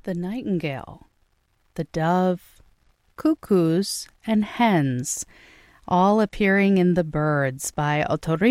the nightingale, the dove, cuckoos, and hens, all appearing in The Birds by Otorino